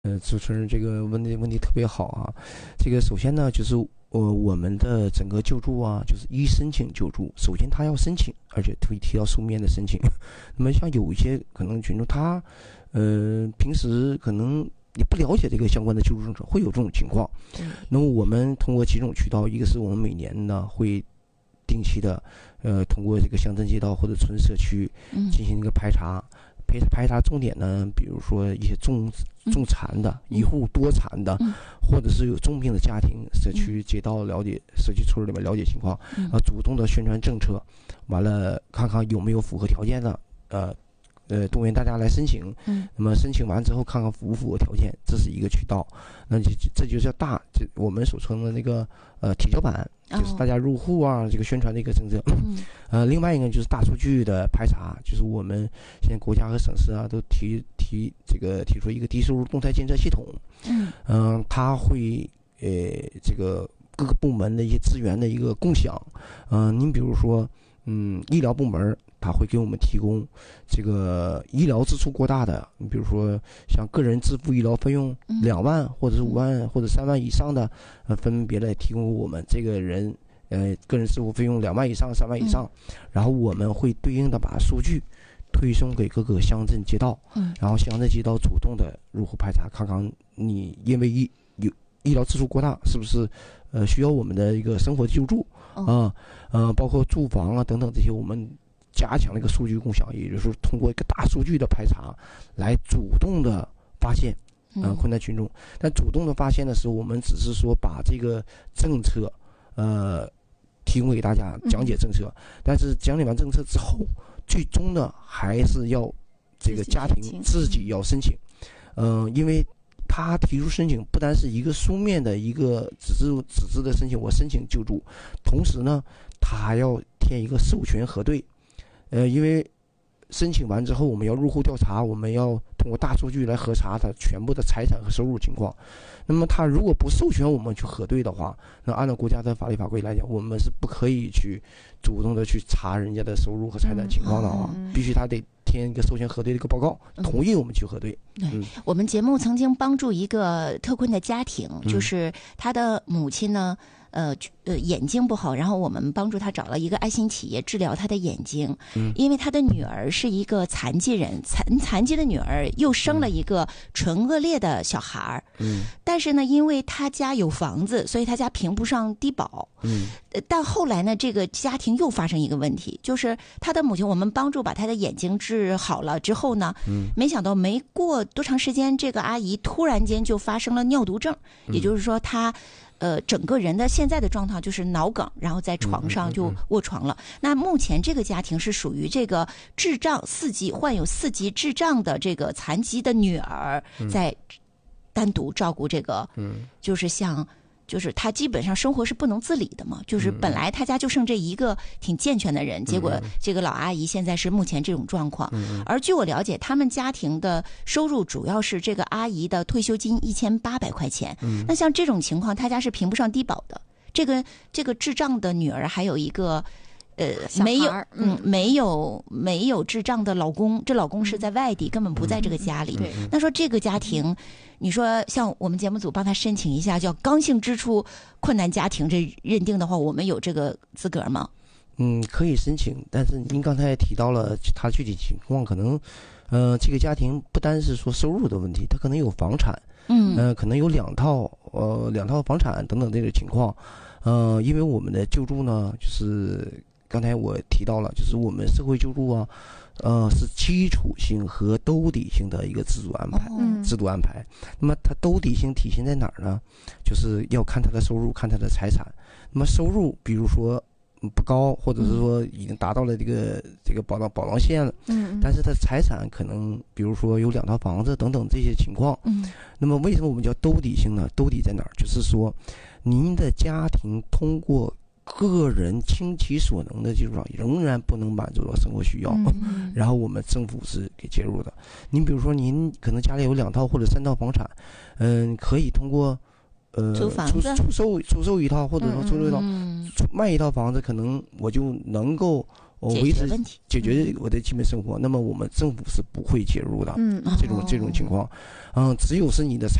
主持人这个问题特别好啊。这个首先呢，就是我们的整个救助啊，就是申请救助，首先他要申请，而且会提到书面的申请。那么像有一些可能群众他平时可能也不了解这个相关的救助政策，会有这种情况。那么我们通过几种渠道，一个是我们每年呢会定期的通过这个乡镇街道或者村社区进行一个排查。排查重点呢，比如说一些重残的、一户多产的，或者是有重病的家庭，社区街道了解，社区村里面了解情况，主动的宣传政策，完了看看有没有符合条件的，动员大家来申请。那么申请完之后，看看符不符合条件，这是一个渠道。那这就叫我们所称的那个铁脚板，就是大家入户啊这个宣传的一个政策。另外一个就是大数据的排查，就是我们现在国家和省市啊都提出一个低收入动态监测系统。它会这个各个部门的一些资源的一个共享。您比如说医疗部门他会给我们提供这个医疗支出过大的，你比如说像个人支付医疗费用2万或者是5万或者3万以上的，分别来提供我们这个人个人支付费用2万以上、3万以上，然后我们会对应的把数据推送给各个乡镇街道，然后乡镇街道主动的入户排查，看看你因为医疗支出过大，是不是需要我们的一个生活救助包括住房啊等等这些，我们加强那个数据共享，也就是通过一个大数据的排查来主动的发现困难群众。但主动的发现的时候，我们只是说把这个政策提供给大家，讲解政策，但是讲解完政策之后，最终呢还是要这个家庭自己要申请。因为他提出申请不单是一个书面的一个纸质的申请，我申请救助，同时呢他还要填一个授权核对。因为申请完之后，我们要入户调查，我们要通过大数据来核查他全部的财产和收入情况。那么他如果不授权我们去核对的话，那按照国家的法律法规来讲，我们是不可以去主动的去查人家的收入和财产情况的啊，必须他得填一个授权核对的一个报告，同意我们去核对。 我们节目曾经帮助一个特困的家庭，就是他的母亲呢眼睛不好，然后我们帮助他找了一个爱心企业治疗他的眼睛。因为他的女儿是一个残疾人，残疾的女儿又生了一个唇腭裂的小孩。但是呢，因为他家有房子，所以他家评不上低保。但后来呢，这个家庭又发生一个问题，就是他的母亲，我们帮助把他的眼睛治好了之后呢，没想到没过多长时间，这个阿姨突然间就发生了尿毒症，也就是说她整个人的现在的状况就是脑梗，然后在床上就卧床了。那目前这个家庭是属于这个智障患有4级智障的这个残疾的女儿在单独照顾这个，就是他基本上生活是不能自理的嘛，就是本来他家就剩这一个挺健全的人，结果这个老阿姨现在是目前这种状况。而据我了解，他们家庭的收入主要是这个阿姨的退休金1800块钱。那像这种情况，他家是评不上低保的。这个智障的女儿还有一个没有智障的老公，这老公是在外地，根本不在这个家里。那说这个家庭，你说像我们节目组帮他申请一下叫刚性支出困难家庭这认定的话，我们有这个资格吗？ 可以申请，但是您刚才也提到了他具体情况，可能这个家庭不单是说收入的问题，他可能有房产，可能有两套房产等等这个情况。因为我们的救助呢，就是刚才我提到了，就是我们社会救助啊，是基础性和兜底性的一个制度安排。那么它兜底性体现在哪儿呢？就是要看他的收入，看他的财产。那么收入，比如说不高，或者是说已经达到了这个保障线了，但是他财产可能，比如说有2套房子等等这些情况。那么为什么我们叫兜底性呢？兜底在哪儿？就是说，您的家庭通过个人倾其所能的基础上，仍然不能满足到生活需要，然后我们政府是给介入的。您比如说，您可能家里有2套或者3套房产，可以通过租房子出售1套，或者说出售1套，卖1套房子，可能我就能够维持问题， 解决我的基本生活，那么我们政府是不会介入的。这种情况，只有是你的